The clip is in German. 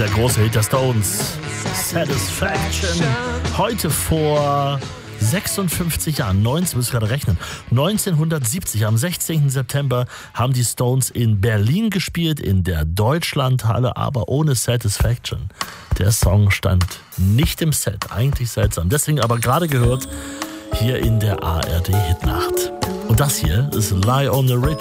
der große Hit der Stones, Satisfaction. Heute vor 56 Jahren, 1970, am 16. September haben die Stones in Berlin gespielt, in der Deutschlandhalle, aber ohne Satisfaction. Der Song stand nicht im Set, eigentlich seltsam. Deswegen aber gerade gehört hier in der ARD Hitnacht. Und das hier ist Lie on the Ridge.